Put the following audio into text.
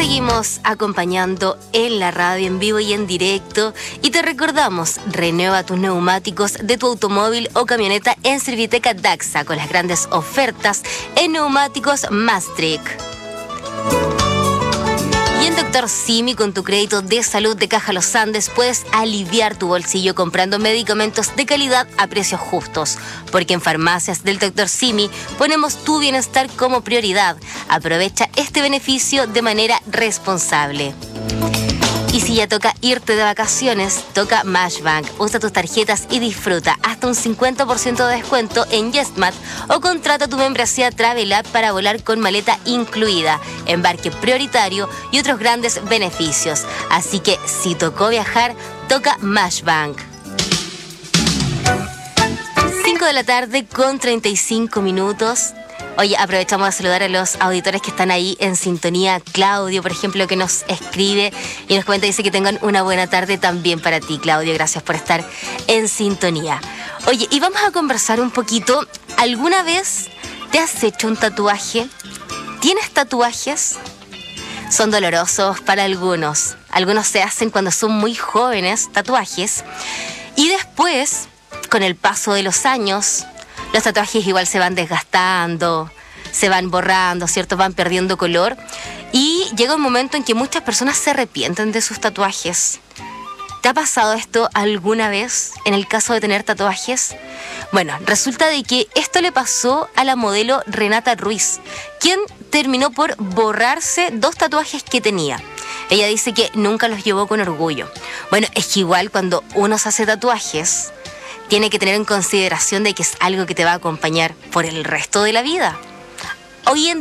seguimos acompañando en la radio, en vivo y en directo. Y te recordamos, renueva tus neumáticos de tu automóvil o camioneta en Serviteca Daxa con las grandes ofertas en neumáticos Maastricht. Y en Dr. Simi, con tu crédito de salud de Caja Los Andes, puedes aliviar tu bolsillo comprando medicamentos de calidad a precios justos. Porque en farmacias del Dr. Simi ponemos tu bienestar como prioridad. Aprovecha este beneficio de manera responsable. Y si ya toca irte de vacaciones, toca Mashbank. Usa tus tarjetas y disfruta hasta un 50% de descuento en YesMat o contrata tu membresía Travel App para volar con maleta incluida, embarque prioritario y otros grandes beneficios. Así que si tocó viajar, toca Mashbank. 5 de la tarde con 35 minutos. Oye, aprovechamos de saludar a los auditores que están ahí en sintonía. Claudio, por ejemplo, que nos escribe y nos comenta, dice que tengan una buena tarde también para ti, Claudio. Gracias por estar en sintonía. Oye, y vamos a conversar un poquito. ¿Alguna vez te has hecho un tatuaje? ¿Tienes tatuajes? Son dolorosos para algunos. Algunos se hacen cuando son muy jóvenes, tatuajes. Y después, con el paso de los años, los tatuajes igual se van desgastando, se van borrando, ¿cierto? Van perdiendo color. Y llega un momento en que muchas personas se arrepienten de sus tatuajes. ¿Te ha pasado esto alguna vez en el caso de tener tatuajes? Bueno, resulta de que esto le pasó a la modelo Renata Ruiz, quien terminó por borrarse 2 tatuajes que tenía. Ella dice que nunca los llevó con orgullo. Bueno, es que igual cuando uno se hace tatuajes, tiene que tener en consideración de que es algo que te va a acompañar por el resto de la vida. Hoy en